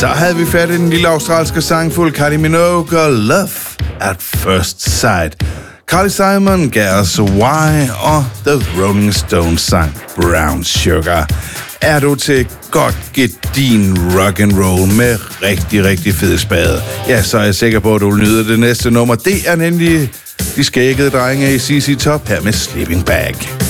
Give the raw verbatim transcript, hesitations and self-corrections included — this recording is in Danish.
Så havde vi fat i den lille australske sangfuld Kylie Minogue og Love at First Sight. Carly Simon gav os Why, og The Rolling Stones sang Brown Sugar. Er du til godt gedin rock and roll med rigtig, rigtig fed spade, ja, så er jeg sikker på, at du vil nyde det næste nummer. Det er nemlig de skæggede drenge i C C Top her med Sleeping Bag.